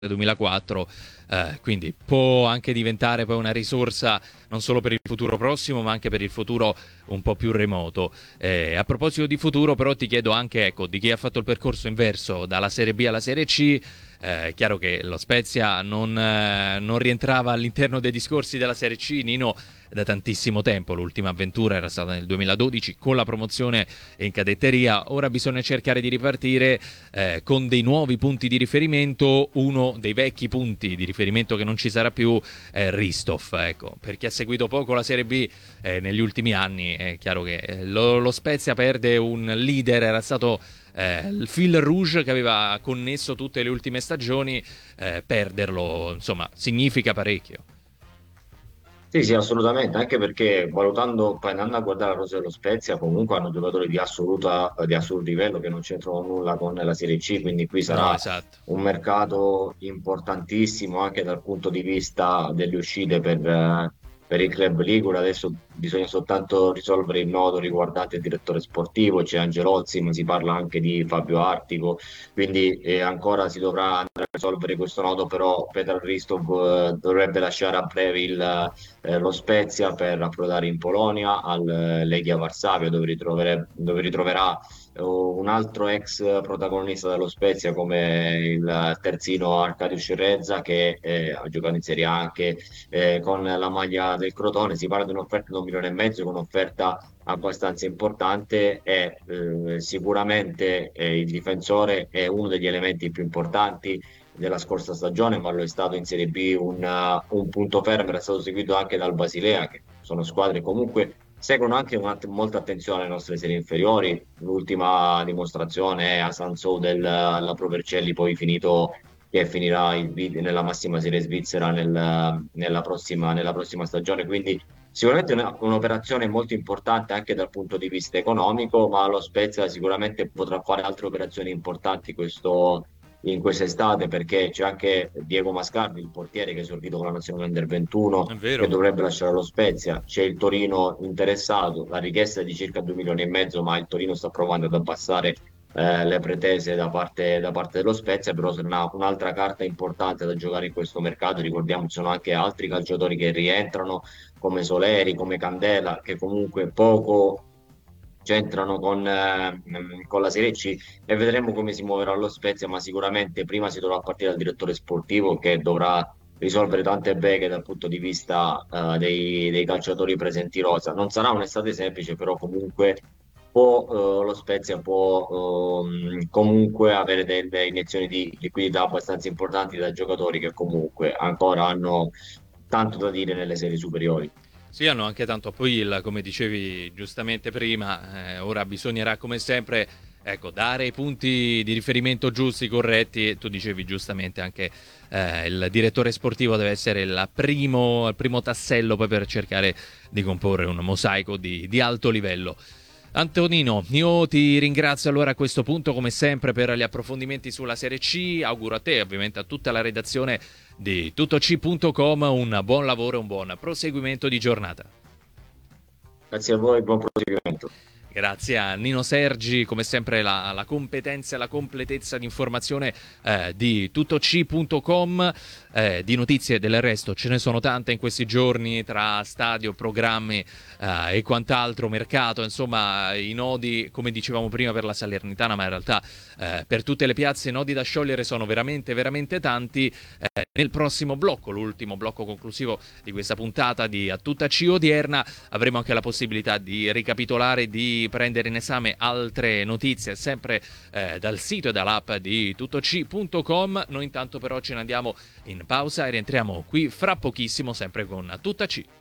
2004, quindi può anche diventare poi una risorsa non solo per il futuro prossimo ma anche per il futuro un po' più remoto. A proposito di futuro però ti chiedo anche, ecco, di chi ha fatto il percorso inverso dalla Serie B alla Serie C. È chiaro che lo Spezia non rientrava all'interno dei discorsi della Serie C, Nino, da tantissimo tempo. L'ultima avventura era stata nel 2012 con la promozione in cadetteria. Ora bisogna cercare di ripartire con dei nuovi punti di riferimento. Uno dei vecchi punti di riferimento che non ci sarà più è Ristov. Ecco, per chi ha seguito poco la Serie B negli ultimi anni è chiaro che lo Spezia perde un leader, era stato il fil rouge che aveva connesso tutte le ultime stagioni. Perderlo insomma significa parecchio. Sì, sì, assolutamente, anche perché valutando, poi andando a guardare la rosa dello Spezia, comunque hanno giocatori di assoluto livello che non c'entrano nulla con la Serie C, quindi qui No, sarà esatto. un mercato importantissimo anche dal punto di vista delle uscite per il club ligure. Adesso bisogna soltanto risolvere il nodo riguardante il direttore sportivo, c'è Angelozzi, ma si parla anche di Fabio Artico, quindi ancora si dovrà andare a risolvere questo nodo, però Petar Hristov dovrebbe lasciare a breve lo Spezia per approdare in Polonia al Legia Varsavia, dove ritroverà un altro ex protagonista dello Spezia come il terzino Arkadiusz Rezza, che ha giocato in Serie A anche con la maglia del Crotone. Si parla di un'offerta di 1,5 milioni, con un'offerta abbastanza importante, e sicuramente il difensore è uno degli elementi più importanti della scorsa stagione, ma lo è stato in Serie B un punto fermo. Era stato seguito anche dal Basilea, che sono squadre che comunque seguono anche con molta attenzione le nostre serie inferiori. L'ultima dimostrazione è a Sansou la Pro Vercelli, poi finito che finirà nella massima serie svizzera nella prossima stagione. Quindi sicuramente un'operazione molto importante anche dal punto di vista economico, ma lo Spezia sicuramente potrà fare altre operazioni importanti in quest'estate, perché c'è anche Diego Mascardi, il portiere che è esordito con la nazionale Under È 21, che vero. dovrebbe lasciare lo Spezia. C'è il Torino interessato, la richiesta è di circa 2,5 milioni, ma il Torino sta provando ad abbassare le pretese da parte dello Spezia. Però se un'altra carta importante da giocare in questo mercato. Ricordiamo ci sono anche altri calciatori che rientrano, come Soleri, come Candela, che comunque poco c'entrano con la Serie C, e vedremo come si muoverà lo Spezia, ma sicuramente prima si dovrà partire dal direttore sportivo, che dovrà risolvere tante beghe dal punto di vista dei calciatori presenti rosa. Non sarà un'estate semplice, però comunque lo Spezia può comunque avere delle iniezioni di liquidità abbastanza importanti da giocatori che comunque ancora hanno tanto da dire nelle serie superiori. Sì, hanno anche tanto appeal, come dicevi giustamente prima. Ora bisognerà, come sempre, ecco, dare i punti di riferimento giusti, corretti. E tu dicevi giustamente anche il direttore sportivo deve essere il primo tassello poi per cercare di comporre un mosaico di alto livello. Antonino, io ti ringrazio allora a questo punto come sempre per gli approfondimenti sulla Serie C. Auguro a te e ovviamente a tutta la redazione di tuttoc.com un buon lavoro e un buon proseguimento di giornata. Grazie a voi, buon proseguimento. Grazie a Nino Sergi, come sempre la competenza e la completezza di informazione di tuttoc.com. Di notizie del resto ce ne sono tante in questi giorni, tra stadio, programmi e quant'altro, mercato, insomma i nodi, come dicevamo prima, per la Salernitana, ma in realtà per tutte le piazze i nodi da sciogliere sono veramente veramente tanti. Nel prossimo blocco, l'ultimo blocco conclusivo di questa puntata di A Tutta C odierna, avremo anche la possibilità di ricapitolare, di prendere in esame altre notizie sempre dal sito e dall'app di tuttoc.com. Noi intanto però ce ne andiamo in pausa e rientriamo qui fra pochissimo sempre con Tutta C.